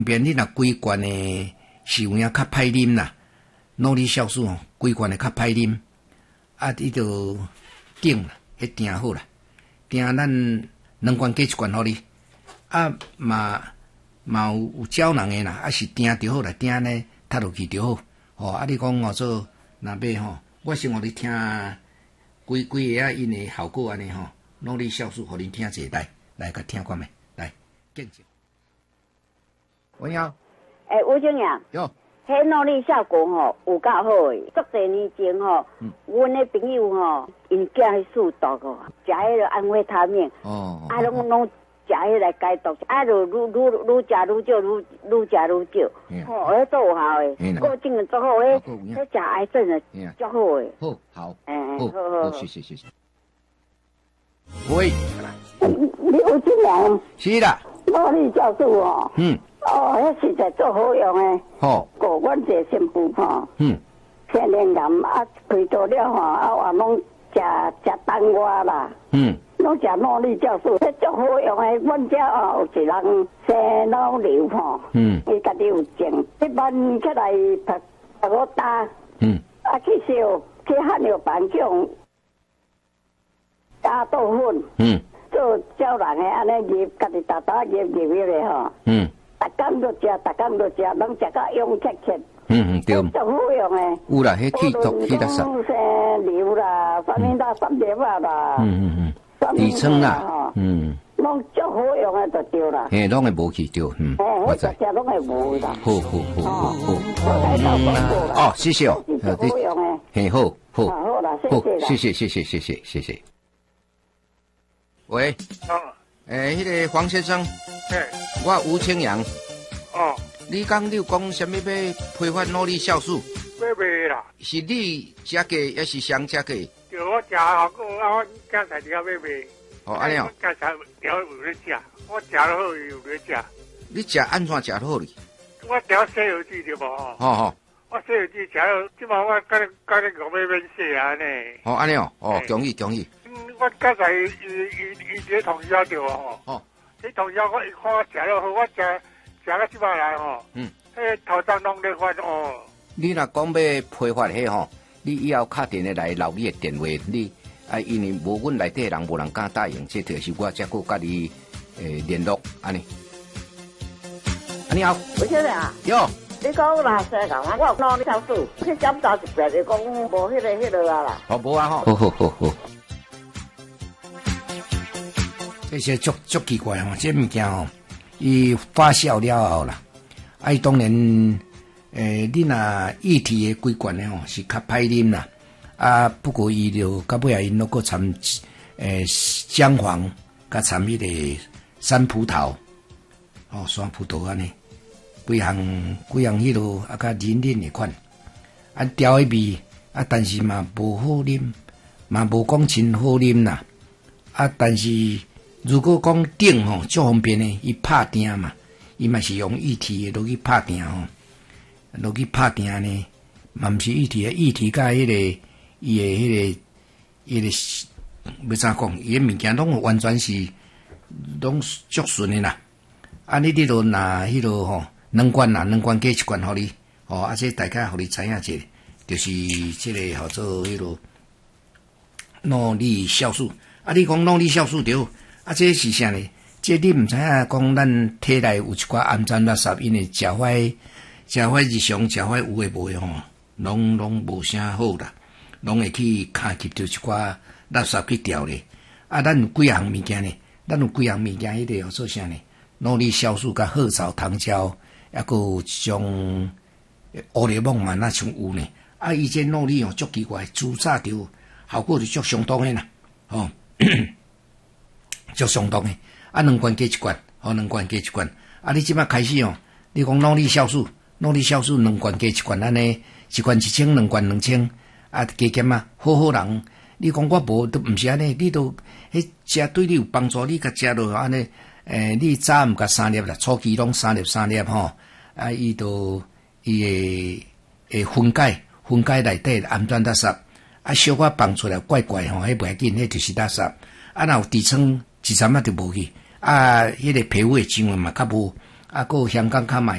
边你若规罐的是有影较歹啉啦，脑力酵素规罐的较歹啉，啊，你就顶啦，迄订好啦，订咱2罐加1罐互你，啊嘛有胶囊的啦，啊是订就好啦，订呢塌落去就好，啊你讲做若要我先互你听规个啊因的效果安尼脑力酵素互恁听者来甲听看觅，来见证。喂，你好。 吴经理， 有。 迄脑力效果有够好诶！足侪年前阮诶朋友因惊迄数毒食迄个安非他命，拢食迄来解毒，就愈食愈少，愈食愈少，迄做有效诶，个精神足好诶，迄食癌症诶足好诶。 好， 好， 谢谢。喂， 你有经理？ 是啦。 脑力酵素迄实在足好用诶。顾阮一个媳妇天然癌开刀了话拢食冬瓜啦。拢食脑力酵素，迄足好用诶。阮遮有一人生脑瘤伊家己有症，一般起来拍我打，去烧去汗药房去用加豆粉，做少人诶安尼入，家己打入咧逐工都食，拢食到用切。对。足好用诶。 有啦，迄去毒去得啥？ 生瘤啦，啥物啦，三碟啦。 底层啦。 拢足好用诶，就对啦。 拢会无去对。 我知。食拢会无啦。 好。谢谢哦。 足好用诶。 好。 好啦，谢谢。喂。迄个黄先生。我吴清阳。你讲你有讲什么要批发脑力酵素？ 要卖啦。 是你食过，还是谁食过？ 就我食好过，我刚才要卖。 安尼哦。 刚才有咧食，我食了好有咧食。 你食安怎食好哩？ 我调西药剂对无？我西药剂食了，即马我甲你讲要免洗啊呢。 安尼哦。恭喜。 我刚才伊这同事对无？这同事我一看我食了好，我食到即马来迄头脏拢咧发你若讲要批发迄你以后敲电话来留你的电话，你因为无阮内底人无人敢答应，这就是我才佫甲你联络安尼。你好， 吴先生啊。 哟。 你讲我哪sais讲？我脑力酵素，去检查一遍，就讲无迄个啊啦。 无啊好。这些足奇怪这物件伊发酵了后啦，当然你若液体的规罐的是较歹啉啦，不过伊就到尾啊因拢个掺姜黄，甲掺迄个山葡萄，山葡萄安尼，几项迄落较嫩的款，调迄味但是嘛无好啉，嘛无讲真好啉啦，但是。如果讲顶足方便的，伊拍定嘛，伊嘛是用液体的落去拍定落去拍定呢，嘛毋是液体的，液体甲迄个伊的迄个要怎讲？伊的物件拢完全是拢足顺的啦。你就拿迄落2罐啦，2罐加1罐互你，这大概互你知影者，就是这个叫做迄落脑力酵素。你讲脑力酵素对。这是啥呢？这你毋知影讲咱体内有一寡氨酸垃圾，因为食坏日常食坏有诶无诶拢无啥好啦，拢会去卡吸着一寡垃圾去掉咧。咱有几项物件呢？迄个叫做啥呢？脑力酵素甲褐藻糖胶，还佫有一种乌力蒙嘛，那像有呢。伊这脑力足奇怪，注射着效果就足相当诶啦，足相当诶，2罐加1罐，2罐加1罐。你即摆开始你讲脑力酵素2罐加1罐安尼，1罐1000，2罐2000，加减好人。你讲我无都毋是安尼，你都迄食对你有帮助，你甲食落安尼，你早毋甲3粒啦，初期拢3粒伊都伊会分解内底氨酸垃圾，小可放出来怪怪迄袂要紧，迄就是垃圾。若有底层。13就无去，迄个皮肤的成分嘛较无啊，还有香港较卖。